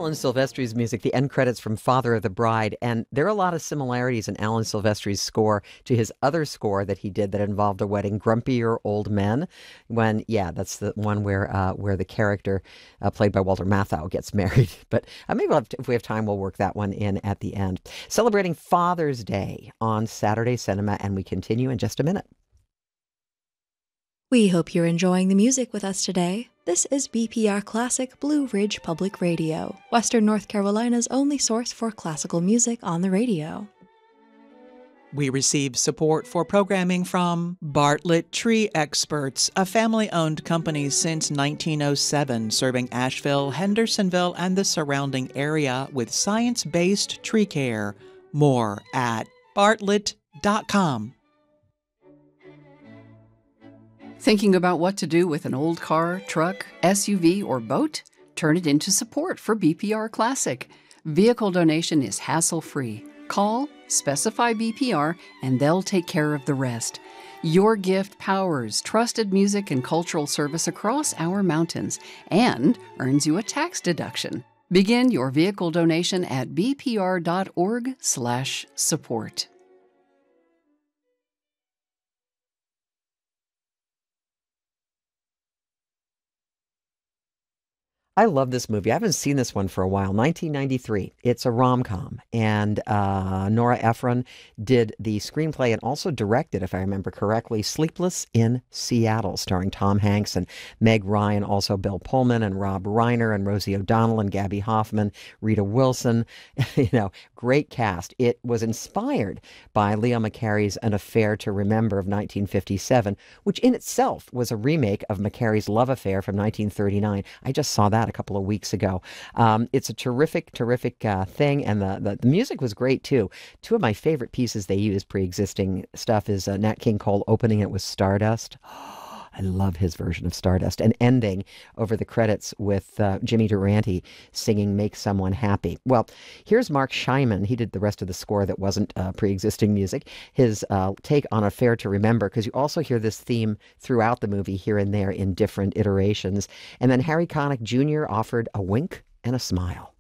Alan Silvestri's music, the end credits from Father of the Bride, and there are a lot of similarities in Alan Silvestri's score to his other score that he did that involved a wedding, Grumpier Old Men. That's the one where the character played by Walter Matthau gets married. But maybe if we have time, we'll work that one in at the end. Celebrating Father's Day on Saturday Cinema, and we continue in just a minute. We hope you're enjoying the music with us today. This is BPR Classic Blue Ridge Public Radio, Western North Carolina's only source for classical music on the radio. We receive support for programming from Bartlett Tree Experts, a family-owned company since 1907, serving Asheville, Hendersonville, and the surrounding area with science-based tree care. More at bartlett.com. Thinking about what to do with an old car, truck, SUV, or boat? Turn it into support for BPR Classic. Vehicle donation is hassle-free. Call, specify BPR, and they'll take care of the rest. Your gift powers trusted music and cultural service across our mountains and earns you a tax deduction. Begin your vehicle donation at bpr.org/support. I love this movie. I haven't seen this one for a while. 1993. It's a rom-com, and Nora Ephron did the screenplay and also directed, if I remember correctly, Sleepless in Seattle, starring Tom Hanks and Meg Ryan, also Bill Pullman and Rob Reiner and Rosie O'Donnell and Gabby Hoffman, Rita Wilson. Great cast. It was inspired by Leo McCarey's An Affair to Remember of 1957, which in itself was a remake of McCarey's Love Affair from 1939. I just saw that a couple of weeks ago. It's a terrific thing, and the music was great too. Two of my favorite pieces they used, pre-existing stuff, is Nat King Cole opening it with Stardust. I love his version of Stardust, and ending over the credits with Jimmy Durante singing Make Someone Happy. Well, here's Mark Scheinman. He did the rest of the score that wasn't pre-existing music. His take on Affair to Remember, because you also hear this theme throughout the movie here and there in different iterations. And then Harry Connick Jr. offered a wink and a smile.